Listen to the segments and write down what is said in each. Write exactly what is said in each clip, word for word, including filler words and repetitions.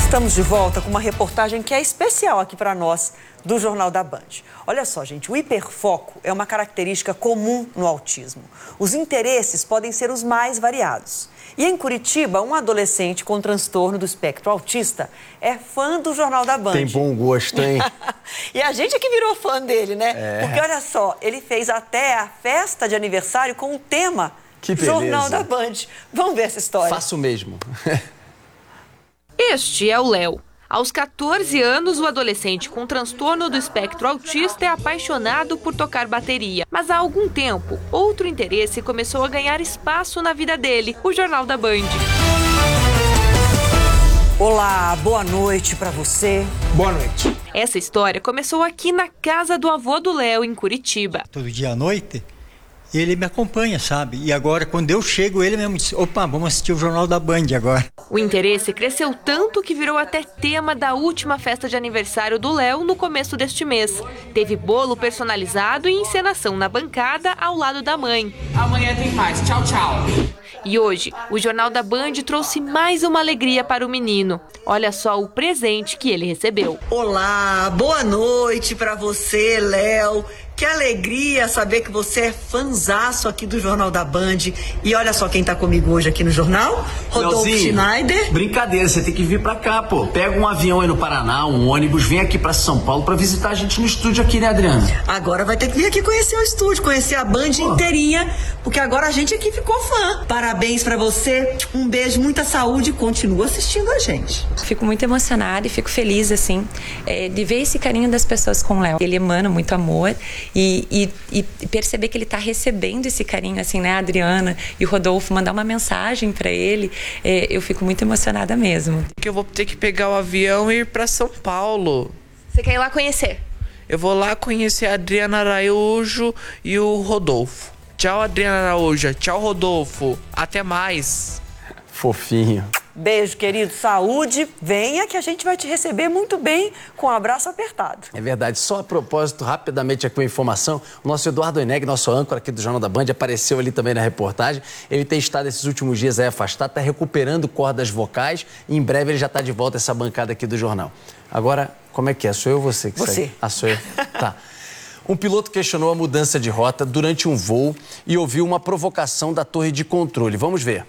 Estamos de volta com uma reportagem que é especial aqui para nós, do Jornal da Band. Olha só, gente, o hiperfoco é uma característica comum no autismo. Os interesses podem ser os mais variados. E em Curitiba, um adolescente com transtorno do espectro autista é fã do Jornal da Band. Tem bom gosto, hein? E a gente é que virou fã dele, né? É. Porque olha só, ele fez até a festa de aniversário com o tema Que beleza. Jornal da Band. Vamos ver essa história. Faço mesmo. Este é o Léo. Aos quatorze anos, o adolescente com transtorno do espectro autista é apaixonado por tocar bateria. Mas há algum tempo, outro interesse começou a ganhar espaço na vida dele, o Jornal da Band. Olá, boa noite para você. Boa noite. Essa história começou aqui na casa do avô do Léo, em Curitiba. Todo dia à noite, ele me acompanha, sabe? E agora, quando eu chego, ele mesmo diz, opa, vamos assistir o Jornal da Band agora. O interesse cresceu tanto que virou até tema da última festa de aniversário do Léo no começo deste mês. Teve bolo personalizado e encenação na bancada ao lado da mãe. Amanhã tem mais. Tchau, tchau. E hoje, o Jornal da Band trouxe mais uma alegria para o menino. Olha só o presente que ele recebeu. Olá, boa noite para você, Léo. Que alegria saber que você é fanzaço aqui do Jornal da Band. E olha só quem tá comigo hoje aqui no jornal, Rodolfo Leozinho, Schneider. Brincadeira, você tem que vir pra cá, pô. Pega um avião aí no Paraná, um ônibus, vem aqui pra São Paulo pra visitar a gente no estúdio aqui, né, Adriana? Agora vai ter que vir aqui conhecer o estúdio, conhecer a Band Pô. inteirinha, porque agora a gente aqui ficou fã. Parabéns pra você, um beijo, muita saúde e continua assistindo a gente. Fico muito emocionada e fico feliz, assim, é, de ver esse carinho das pessoas com o Léo. Ele emana muito amor e, e, e perceber que ele está recebendo esse carinho, assim, né, a Adriana e o Rodolfo, mandar uma mensagem para ele, é, eu fico muito emocionada mesmo. Que eu vou ter que pegar o avião e ir para São Paulo. Você quer ir lá conhecer? Eu vou lá conhecer a Adriana Araújo e o Rodolfo. Tchau, Adriana Araújo. Tchau, Rodolfo. Até mais. Fofinho. Beijo, querido. Saúde. Venha que a gente vai te receber muito bem com um abraço apertado. É verdade. Só a propósito, rapidamente aqui uma informação. O nosso Eduardo Eneg, nosso âncora aqui do Jornal da Band, apareceu ali também na reportagem. Ele tem estado esses últimos dias aí afastado, está recuperando cordas vocais e em breve ele já está de volta a essa bancada aqui do jornal. Agora, como é que é? Sou eu ou você que Você. segue? Ah, sou eu. Tá. Um piloto questionou a mudança de rota durante um voo e ouviu uma provocação da torre de controle. Vamos ver.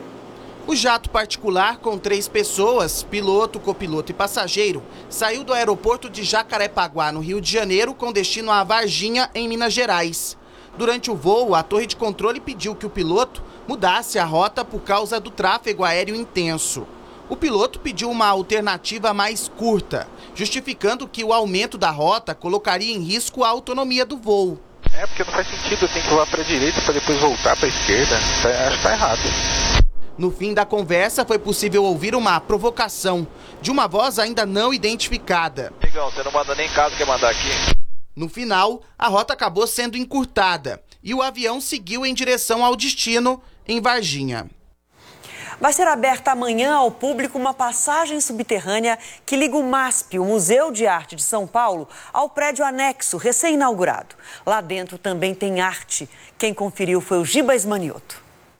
O jato particular com três pessoas, piloto, copiloto e passageiro, saiu do aeroporto de Jacarepaguá, no Rio de Janeiro, com destino a Varginha, em Minas Gerais. Durante o voo, a torre de controle pediu que o piloto mudasse a rota por causa do tráfego aéreo intenso. O piloto pediu uma alternativa mais curta, justificando que o aumento da rota colocaria em risco a autonomia do voo. É, porque não faz sentido, eu tenho que voar para a direita para depois voltar para a esquerda. Acho que tá errado. No fim da conversa, foi possível ouvir uma provocação de uma voz ainda não identificada. Amigão, você não manda nem caso quer mandar aqui. No final, a rota acabou sendo encurtada e o avião seguiu em direção ao destino, em Varginha. Vai ser aberta amanhã ao público uma passagem subterrânea que liga o MASP, o Museu de Arte de São Paulo, ao prédio anexo, recém-inaugurado. Lá dentro também tem arte. Quem conferiu foi o Giba Esmanioto.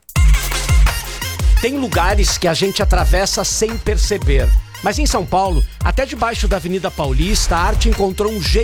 Tem lugares que a gente atravessa sem perceber. Mas em São Paulo, até debaixo da Avenida Paulista, a arte encontrou um jeito